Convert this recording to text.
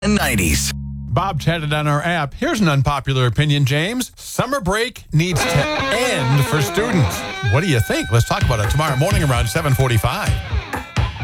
and 90s. Bob chatted on our app. Here's an unpopular opinion, James. Summer break needs to end for students. What do you think? Let's talk about it tomorrow morning around 7:45.